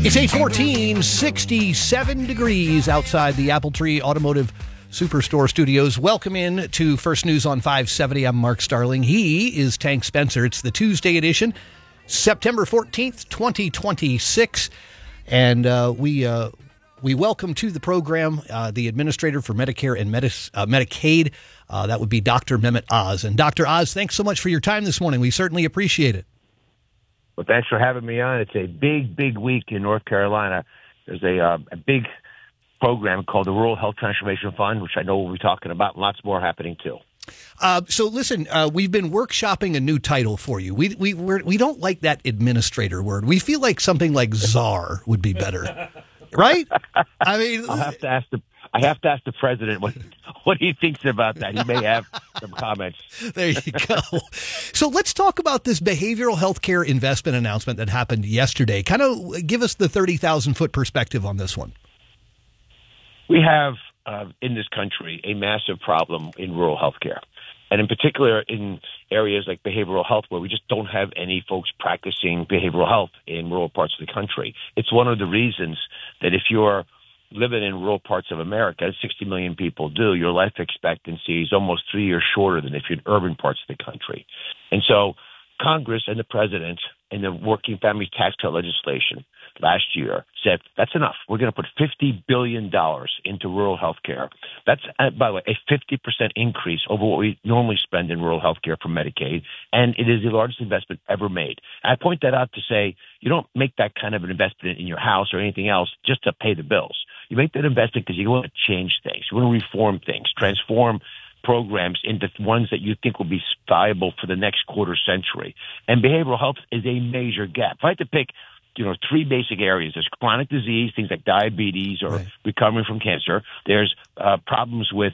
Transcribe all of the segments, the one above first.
It's 8:14, 67 degrees outside the Apple Tree Automotive Superstore studios. Welcome in to First News on 570. I'm Mark Starling. He is Tank Spencer. It's the Tuesday edition, September 14th, 2026. And we welcome to the program the Administrator for Medicare and Medicaid. That would be Dr. Mehmet Oz. And Dr. Oz, thanks so much for your time this morning. We certainly appreciate it. Well, thanks for having me on. It's a big week in North Carolina. There's a big program called the Rural Health Transformation Fund, which I know we'll be talking about, and lots more happening too. So listen, we've been workshopping a new title for you. We don't like that administrator word. We feel like something like czar would be better, right? I mean, I have to ask the president what he thinks about that. He may have some comments. There you go. So let's talk about this behavioral health care investment announcement that happened yesterday. Kind of give us the 30,000-foot perspective on this one. We have, in this country, a massive problem in rural health care. And in particular, in areas like behavioral health, where we just don't have any folks practicing behavioral health in rural parts of the country. It's one of the reasons that if you're living in rural parts of America, as 60 million people do, your life expectancy is almost 3 years shorter than if you're in urban parts of the country. And so Congress and the president and the working family tax cut legislation last year said, that's enough. We're going to put $50 billion into rural health care. That's, by the way, a 50% increase over what we normally spend in rural health care for Medicaid, and it is the largest investment ever made. And I point that out to say you don't make that kind of an investment in your house or anything else just to pay the bills. You make that investment because you want to change things. You want to reform things, transform programs into ones that you think will be viable for the next quarter century. And behavioral health is a major gap. If I had to pick three basic areas. There's chronic disease, things like diabetes or recovering from cancer. There's problems with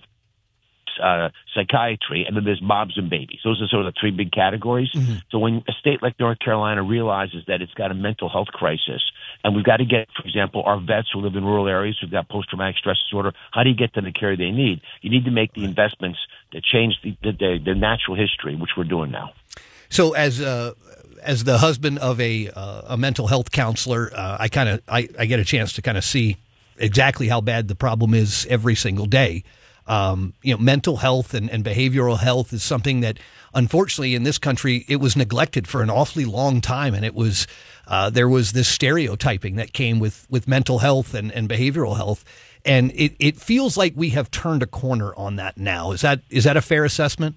psychiatry, and then there's moms and babies. Those are sort of the three big categories. Mm-hmm. So when a state like North Carolina realizes that it's got a mental health crisis, and we've got to get, for example, our vets who live in rural areas who've got post-traumatic stress disorder, how do you get them the care they need? You need to make the investments that change the natural history, which we're doing now. So as the husband of a mental health counselor, I get a chance to kind of see exactly how bad the problem is every single day. Mental health and behavioral health is something that, unfortunately, in this country, it was neglected for an awfully long time, and it was there was this stereotyping that came with mental health and behavioral health, and it feels like we have turned a corner on that now. Is that a fair assessment?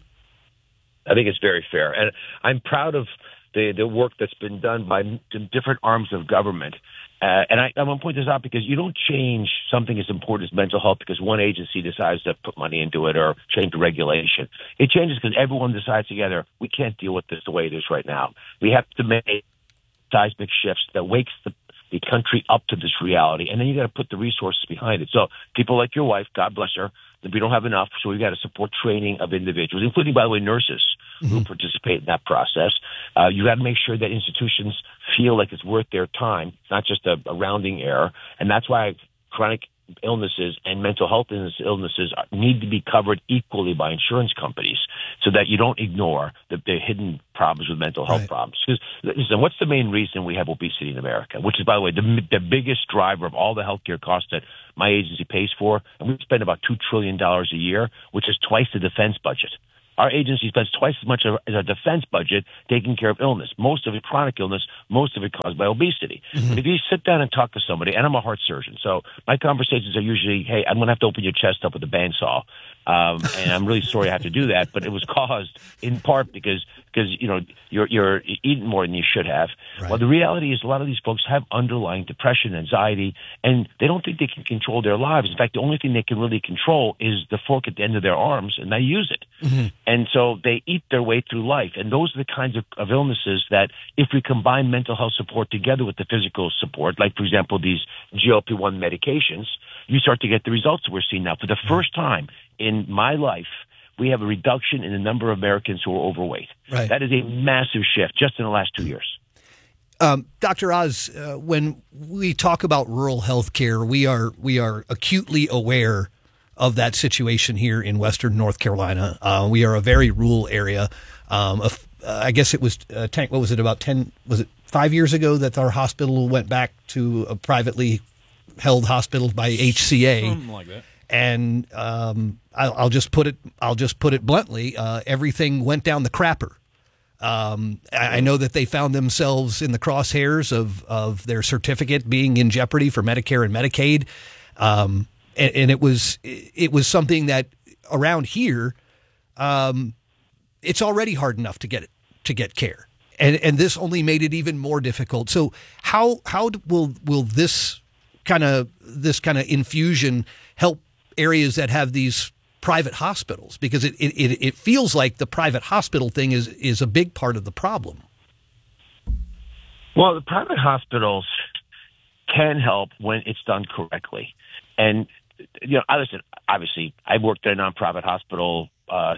I think it's very fair, and I'm proud of the work that's been done by different arms of government. And I want to point this out because you don't change something as important as mental health because one agency decides to put money into it or change the regulation. It changes because everyone decides together, we can't deal with this the way it is right now. We have to make seismic shifts that wakes the country up to this reality, and then you got to put the resources behind it. So people like your wife, God bless her, we don't have enough, so we've got to support training of individuals, including, by the way, nurses who participate in that process. You got to make sure that institutions feel like it's worth their time, not just a rounding error. And that's why chronic illnesses and mental health illnesses need to be covered equally by insurance companies so that you don't ignore the hidden problems with mental health problems. Because listen, what's the main reason we have obesity in America? Which is, by the way, the biggest driver of all the healthcare costs that my agency pays for. And we spend about $2 trillion a year, which is twice the defense budget. Our agency spends twice as much as our defense budget taking care of illness, most of it chronic illness, most of it caused by obesity. Mm-hmm. But if you sit down and talk to somebody, and I'm a heart surgeon, so my conversations are usually, hey, I'm going to have to open your chest up with a bandsaw. And I'm really sorry I have to do that, but it was caused in part because you're eating more than you should have. Right. Well, the reality is a lot of these folks have underlying depression, anxiety, and they don't think they can control their lives. In fact, the only thing they can really control is the fork at the end of their arms, and they use it. Mm-hmm. And so they eat their way through life. And those are the kinds of illnesses that if we combine mental health support together with the physical support, like, for example, these GLP-1 medications, you start to get the results we're seeing now. For the first time in my life, we have a reduction in the number of Americans who are overweight. Right. That is a massive shift just in the last 2 years. Dr. Oz, when we talk about rural health care, we are acutely aware of that situation here in Western North Carolina. We are a very rural area. I guess it was, Tank, what was it, about 10, was it 5 years ago that our hospital went back to a privately held hospital by HCA. Something like that. And I'll just put it bluntly. Everything went down the crapper. I know that they found themselves in the crosshairs of their certificate being in jeopardy for Medicare and Medicaid, and it was something that around here, it's already hard enough to get care, and this only made it even more difficult. So how will this kind of infusion help areas that have these private hospitals, because it feels like the private hospital thing is a big part of the problem? Well, the private hospitals can help when it's done correctly. And, listen, obviously, I worked at a nonprofit hospital.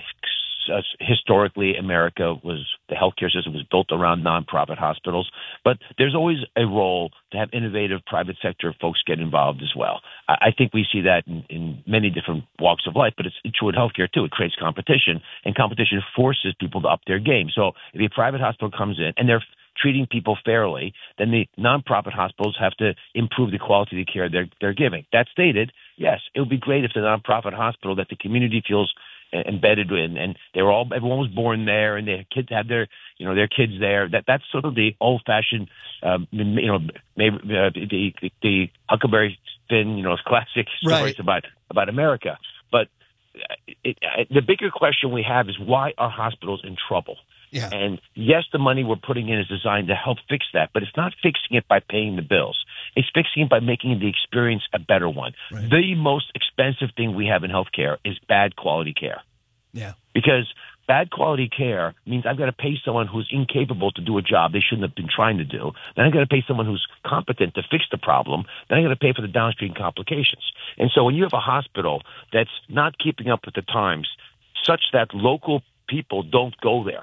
Historically, the healthcare system was built around nonprofit hospitals, but there's always a role to have innovative private sector folks get involved as well. I think we see that in many different walks of life, but it's true in healthcare too. It creates competition, and competition forces people to up their game. So if a private hospital comes in and they're treating people fairly, then the nonprofit hospitals have to improve the quality of the care they're giving. That stated, yes, it would be great if the nonprofit hospital that the community feels embedded in, and everyone was born there, and their kids have their kids there. That's sort of the old fashioned, maybe the Huckleberry Finn, classic stories about America. But the bigger question we have is, why are hospitals in trouble? Yeah. And yes, the money we're putting in is designed to help fix that, but it's not fixing it by paying the bills. It's fixing it by making the experience a better one. Right. The most expensive thing we have in healthcare is bad quality care. Yeah. Because bad quality care means I've got to pay someone who's incapable to do a job they shouldn't have been trying to do. Then I've got to pay someone who's competent to fix the problem. Then I've got to pay for the downstream complications. And so when you have a hospital that's not keeping up with the times, such that local people don't go there,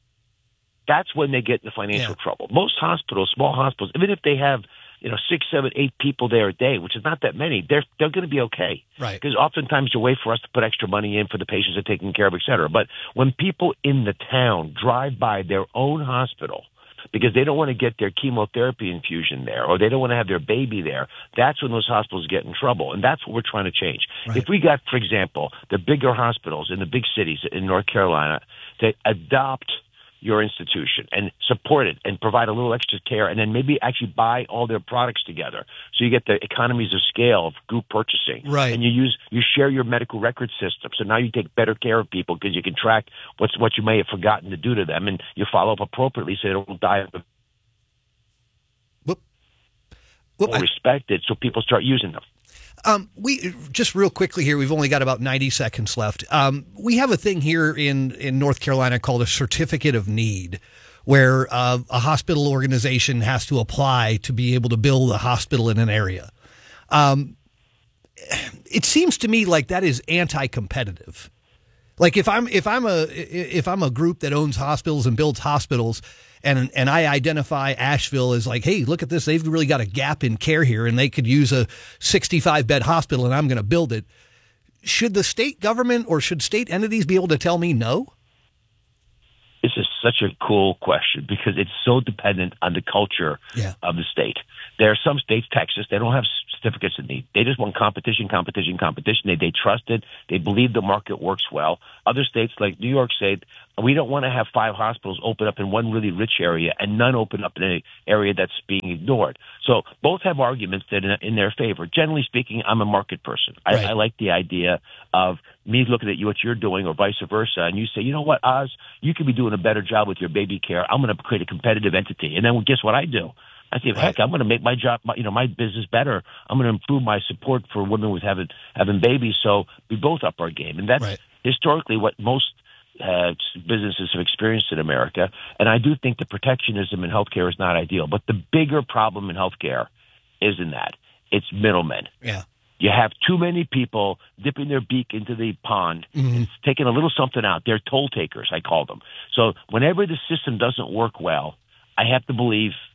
that's when they get into financial trouble. Most hospitals, small hospitals, even if they have 6, 7, 8 people there a day, which is not that many, they're going to be okay. Right. Because oftentimes you wait for us to put extra money in for the patients they're taking care of, et cetera. But when people in the town drive by their own hospital because they don't want to get their chemotherapy infusion there, or they don't want to have their baby there, that's when those hospitals get in trouble. And that's what we're trying to change. Right. If we got, for example, the bigger hospitals in the big cities in North Carolina to adopt your institution and support it and provide a little extra care, and then maybe actually buy all their products together, so you get the economies of scale of group purchasing. Right. And you share your medical record system, so now you take better care of people because you can track what you may have forgotten to do to them, and you follow up appropriately so they don't die of respected, so people start using them. We just real quickly here, we've only got about 90 seconds left. We have a thing here in North Carolina called a certificate of need, where a hospital organization has to apply to be able to build a hospital in an area. It seems to me like that is anti-competitive. Like if I'm a group that owns hospitals and builds hospitals, and I identify Asheville as like, hey, look at this, they've really got a gap in care here, and they could use a 65-bed hospital, and I'm going to build it. Should the state government or should state entities be able to tell me no? This is such a cool question because it's so dependent on the culture of the state. There are some states, Texas, they don't have certificates of need. They just want competition. They trust it. They believe the market works well. Other states like New York State, we don't want to have 5 hospitals open up in one really rich area and none open up in an area that's being ignored. So both have arguments that in their favor. Generally speaking, I'm a market person. Right. I like the idea of me looking at what you're doing or vice versa, and you say, you know what, Oz, you could be doing a better job with your baby care. I'm going to create a competitive entity. And then guess what I do? I say, heck, I'm going to make my job, my business better. I'm going to improve my support for women with having babies. So we both up our game. And that's historically what most businesses have experienced in America. And I do think the protectionism in healthcare is not ideal. But the bigger problem in healthcare isn't that. It's middlemen. Yeah. You have too many people dipping their beak into the pond, and taking a little something out. They're toll takers, I call them. So whenever the system doesn't work well, I have to believe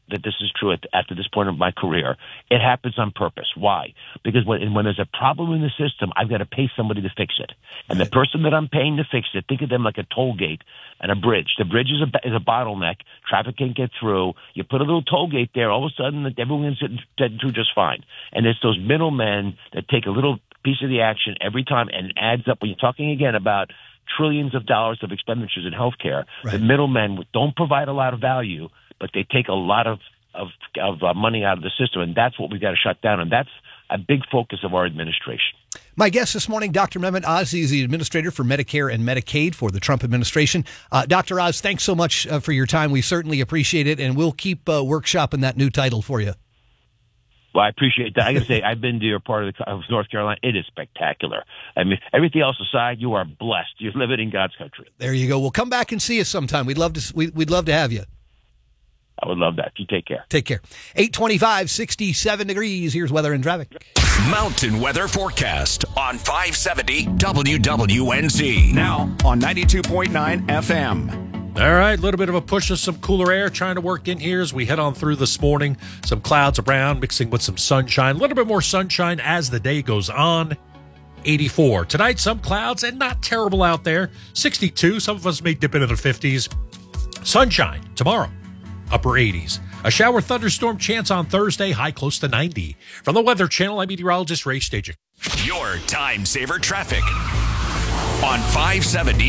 that this is true at this point of my career. It happens on purpose. Why? Because when there's a problem in the system, I've got to pay somebody to fix it. And the person that I'm paying to fix it, think of them like a toll gate and a bridge. The bridge is a bottleneck. Traffic can't get through. You put a little toll gate there, all of a sudden everyone's getting through just fine. And it's those middlemen that take a little piece of the action every time and adds up. When you're talking again about trillions of dollars of expenditures in healthcare, the middlemen don't provide a lot of value, but they take a lot of money out of the system, and that's what we've got to shut down, and that's a big focus of our administration. My guest this morning, Dr. Mehmet Oz, is the administrator for Medicare and Medicaid for the Trump administration. Dr. Oz, thanks so much for your time. We certainly appreciate it, and we'll keep workshopping that new title for you. Well, I appreciate that. I got to say, I've been to your part of North Carolina. It is spectacular. I mean, everything else aside, you are blessed. You live it in God's country. There you go. Well, come back and see us sometime. We'd love to have you. I would love that. You take care. Take care. 825, 67 degrees. Here's weather and traffic. Mountain weather forecast on 570 WWNZ. Now on 92.9 FM. All right, a little bit of a push of some cooler air trying to work in here as we head on through this morning. Some clouds around mixing with some sunshine. A little bit more sunshine as the day goes on. 84. Tonight, some clouds and not terrible out there. 62. Some of us may dip into the 50s. Sunshine tomorrow. Upper 80s. A shower thunderstorm chance on Thursday, high close to 90. From the Weather Channel, I'm meteorologist Ray Stajic. Your time saver traffic on 570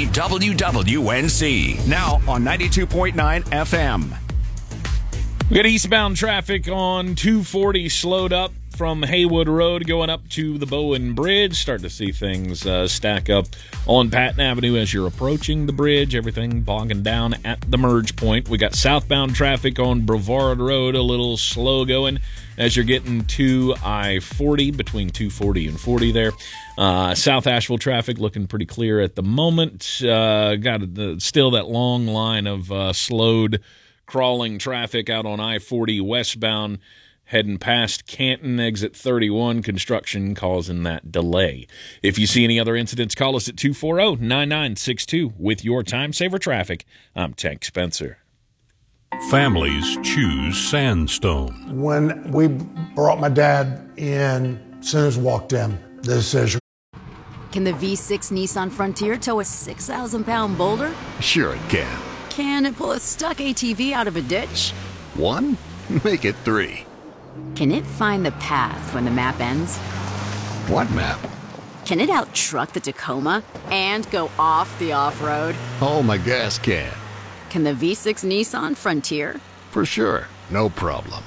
WWNZ. Now on 92.9 FM. We got eastbound traffic on 240 slowed up from Haywood Road going up to the Bowen Bridge. Start to see things stack up on Patton Avenue as you're approaching the bridge. Everything bogging down at the merge point. We got southbound traffic on Brevard Road, a little slow going as you're getting to I-40, between 240 and 40 there. South Asheville traffic looking pretty clear at the moment. Got still that long line of slowed crawling traffic out on I-40 westbound, heading past Canton, exit 31, construction causing that delay. If you see any other incidents, call us at 240-9962 with your time saver traffic. I'm Tank Spencer. Families choose Sandstone. When we brought my dad in, as soon as we walked in, the decision. Can the V6 Nissan Frontier tow a 6,000-pound boulder? Sure it can. Can it pull a stuck ATV out of a ditch? 1? Make it 3. Can it find the path when the map ends? What map? Can it out-truck the Tacoma and go off the off-road? Oh, my gas can. Can the V6 Nissan Frontier? For sure. No problem.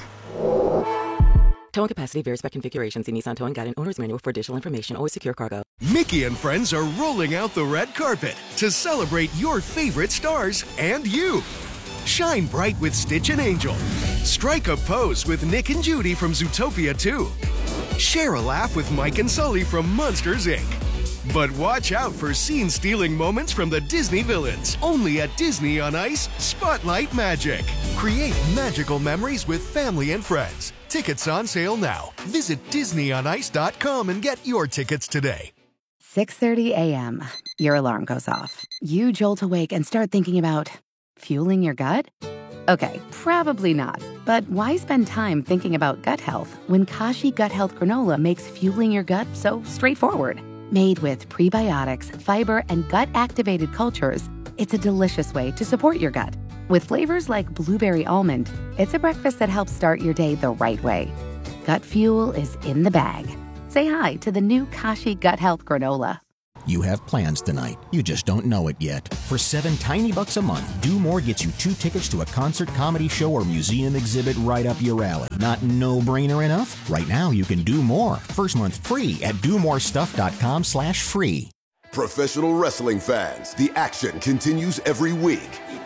Towing capacity varies by configuration. See Nissan Towing Guide and Owner's Manual for additional information. Always secure cargo. Mickey and friends are rolling out the red carpet to celebrate your favorite stars and you. Shine bright with Stitch and Angel. Strike a pose with Nick and Judy from Zootopia 2. Share a laugh with Mike and Sully from Monsters, Inc. But watch out for scene-stealing moments from the Disney villains. Only at Disney on Ice, Spotlight Magic. Create magical memories with family and friends. Tickets on sale now. Visit DisneyOnIce.com and get your tickets today. 6:30 a.m. Your alarm goes off. You jolt awake and start thinking about fueling your gut? Okay, probably not. But why spend time thinking about gut health when Kashi Gut Health Granola makes fueling your gut so straightforward? Made with prebiotics, fiber, and gut-activated cultures, it's a delicious way to support your gut. With flavors like blueberry almond, it's a breakfast that helps start your day the right way. Gut fuel is in the bag. Say hi to the new Kashi Gut Health Granola. You have plans tonight. You just don't know it yet. For $7 tiny bucks a month, Do More gets you 2 tickets to a concert, comedy show, or museum exhibit right up your alley. Not no-brainer enough? Right now, you can do more. First month free at domorestuff.com/free. Professional wrestling fans, the action continues every week.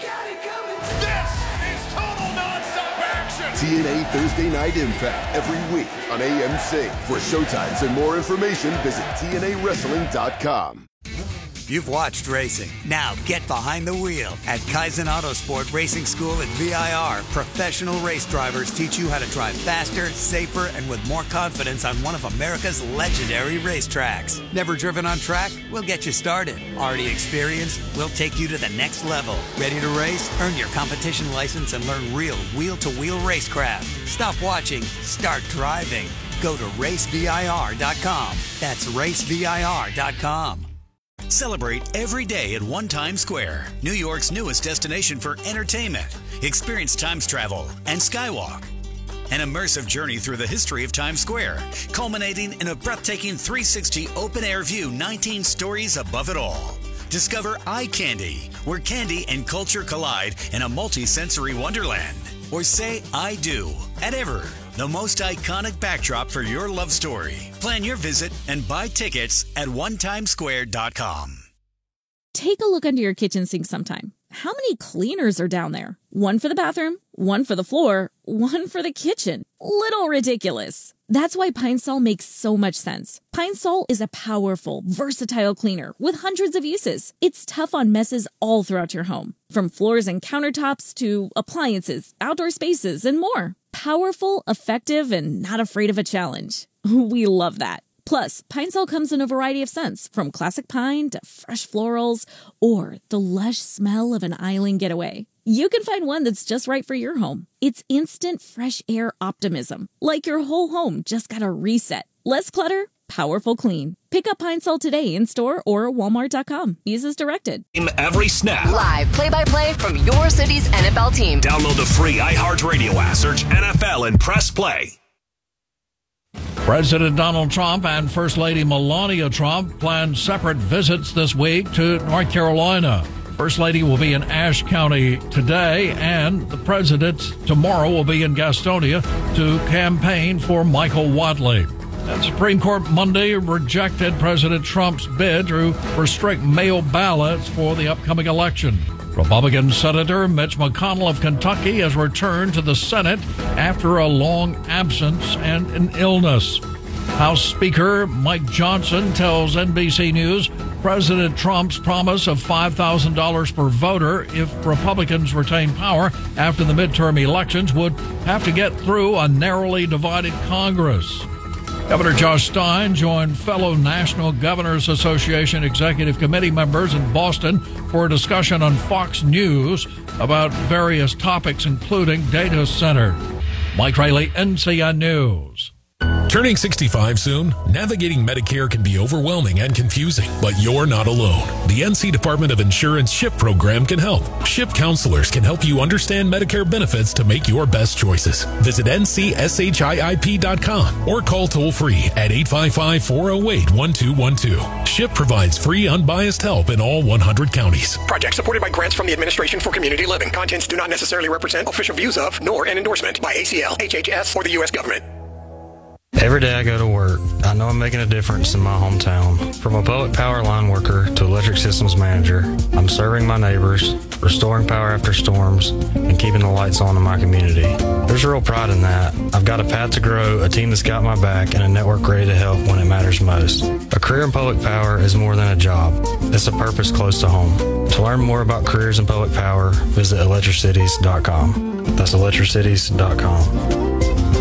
This is total non-stop action! TNA Thursday Night Impact every week on AMC. For showtimes and more information, visit TNAWrestling.com. You've watched racing. Now get behind the wheel. At Kaizen Autosport Racing School at VIR, professional race drivers teach you how to drive faster, safer, and with more confidence on one of America's legendary racetracks. Never driven on track? We'll get you started. Already experienced? We'll take you to the next level. Ready to race? Earn your competition license and learn real wheel-to-wheel racecraft. Stop watching. Start driving. Go to racevir.com. That's racevir.com. Celebrate every day at One Times Square, New York's newest destination for entertainment. Experience Times Travel and Skywalk, an immersive journey through the history of Times Square, culminating in a breathtaking 360 open-air view 19 stories above it all. Discover Eye Candy, where candy and culture collide in a multi-sensory wonderland. Or say I do at Ever, the most iconic backdrop for your love story. Plan your visit and buy tickets at onetimesquare.com. Take a look under your kitchen sink sometime. How many cleaners are down there? One for the bathroom, one for the floor, one for the kitchen. Little ridiculous. That's why Pine Sol makes so much sense. Pine Sol is a powerful, versatile cleaner with hundreds of uses. It's tough on messes all throughout your home, from floors and countertops to appliances, outdoor spaces, and more. Powerful, effective, and not afraid of a challenge. We love that. Plus, Pine Sol comes in a variety of scents, from classic pine to fresh florals, or the lush smell of an island getaway. You can find one that's just right for your home. It's instant fresh air optimism, like your whole home just got a reset. Less clutter, powerful clean. Pick up Pine Sol today in store or walmart.com. Use as directed. Every snap. Live play-by-play from your city's NFL team. Download the free iHeartRadio app. Search NFL and press play. President Donald Trump and First Lady Melania Trump plan separate visits this week to North Carolina. First Lady will be in Ashe County today, and the president tomorrow will be in Gastonia to campaign for Michael Whatley. The Supreme Court Monday rejected President Trump's bid to restrict mail ballots for the upcoming election. Republican Senator Mitch McConnell of Kentucky has returned to the Senate after a long absence and an illness. House Speaker Mike Johnson tells NBC News President Trump's promise of $5,000 per voter if Republicans retain power after the midterm elections would have to get through a narrowly divided Congress. Governor Josh Stein joined fellow National Governors Association Executive Committee members in Boston for a discussion on Fox News about various topics, including data centers. Mike Rayleigh, NCN News. Turning 65 soon, navigating Medicare can be overwhelming and confusing, but you're not alone. The NC Department of Insurance SHIP program can help. SHIP counselors can help you understand Medicare benefits to make your best choices. Visit ncship.com or call toll-free at 855-408-1212. SHIP provides free, unbiased help in all 100 counties. Project supported by grants from the Administration for Community Living. Contents do not necessarily represent official views of, nor an endorsement by ACL, HHS, or the U.S. government. Every day I go to work, I know I'm making a difference in my hometown. From a public power line worker to electric systems manager, I'm serving my neighbors, restoring power after storms, and keeping the lights on in my community. There's real pride in that. I've got a path to grow, a team that's got my back, and a network ready to help when it matters most. A career in public power is more than a job. It's a purpose close to home. To learn more about careers in public power, visit electricities.com. That's electricities.com.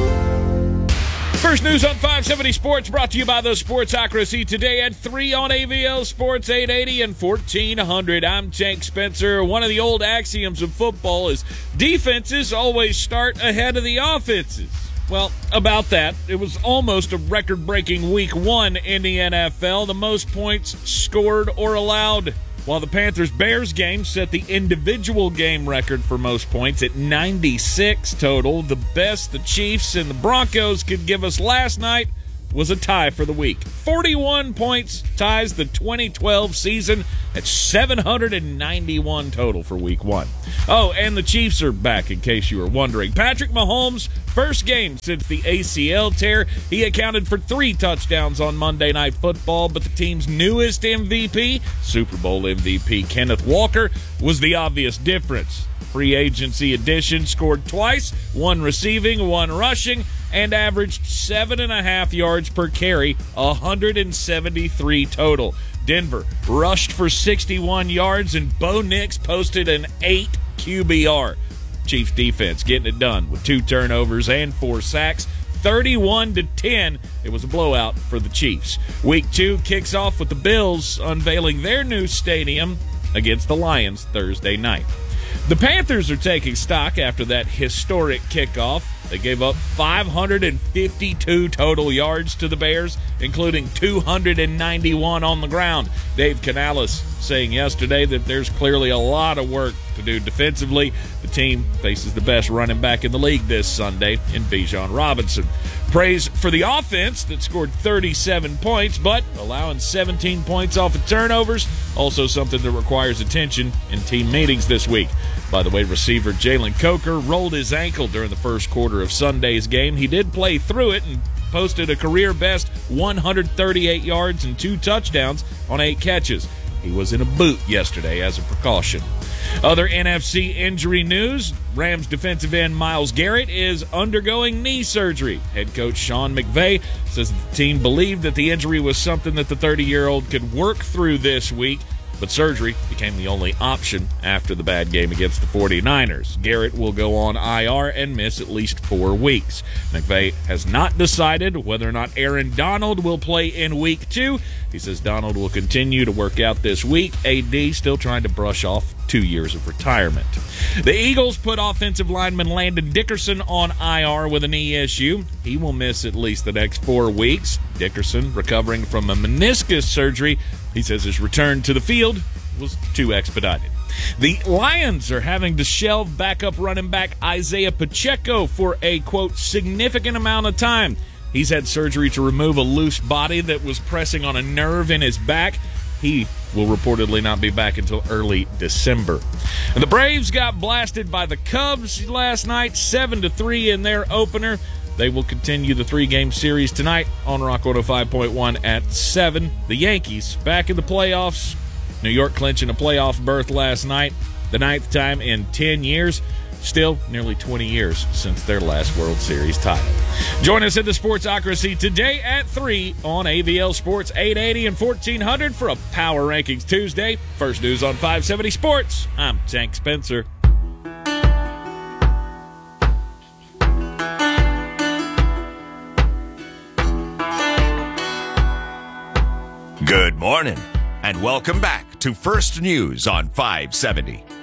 First news on 570 Sports brought to you by the Sports Accuracy today at 3 on AVL Sports 880 and 1400. I'm Tank Spencer. One of the old axioms of football is defenses always start ahead of the offenses. Well, about that, it was almost a record-breaking week one in the NFL, the most points scored or allowed. While the Panthers-Bears game set the individual game record for most points at 96 total, the best the Chiefs and the Broncos could give us last night was a tie for the week. 41 points ties the 2012 season at 791 total for week one. Oh, and the Chiefs are back, in case you were wondering. Patrick Mahomes' first game since the ACL tear. He accounted for 3 touchdowns on Monday Night Football, but the team's newest MVP, Super Bowl MVP Kenneth Walker, was the obvious difference. Free agency addition, scored twice, 1 receiving, 1 rushing, and averaged 7.5 yards per carry, 173 total. Denver rushed for 61 yards, and Bo Nix posted an 8 QBR. Chiefs defense getting it done with 2 turnovers and 4 sacks. 31-10. It was a blowout for the Chiefs. Week 2 kicks off with the Bills unveiling their new stadium against the Lions Thursday night. The Panthers are taking stock after that historic kickoff. They gave up 552 total yards to the Bears, including 291 on the ground. Dave Canales saying yesterday that there's clearly a lot of work to do defensively. The team faces the best running back in the league this Sunday in Bijan Robinson. Praise for the offense that scored 37 points, but allowing 17 points off of turnovers, also something that requires attention in team meetings this week. By the way, receiver Jalen Coker rolled his ankle during the first quarter of Sunday's game. He did play through it and posted a career-best 138 yards and 2 touchdowns on 8 catches. He was in a boot yesterday as a precaution. Other NFC injury news, Rams defensive end Myles Garrett is undergoing knee surgery. Head coach Sean McVay says the team believed that the injury was something that the 30-year-old could work through this week, but surgery became the only option after the bad game against the 49ers. Garrett will go on IR and miss at least 4 weeks. McVay has not decided whether or not Aaron Donald will play in Week 2. He says Donald will continue to work out this week. AD still trying to brush off 2 years of retirement. The Eagles put offensive lineman Landon Dickerson on IR with a knee issue. He will miss at least the next 4 weeks. Dickerson recovering from a meniscus surgery. He says his return to the field was too expedited. The Lions are having to shelve backup running back Isaiah Pacheco for a, quote, significant amount of time. He's had surgery to remove a loose body that was pressing on a nerve in his back. He will reportedly not be back until early December. And the Braves got blasted by the Cubs last night, 7-3 in their opener. They will continue the 3-game series tonight on Rock 105.1 at 7. The Yankees back in the playoffs. New York clinching a playoff berth last night, the 9th time in 10 years. Still nearly 20 years since their last World Series title. Join us in the Sportsocracy today at 3 on AVL Sports 880 and 1400 for a Power Rankings Tuesday. First news on 570 Sports. I'm Tank Spencer. Good morning, and welcome back to First News on 570.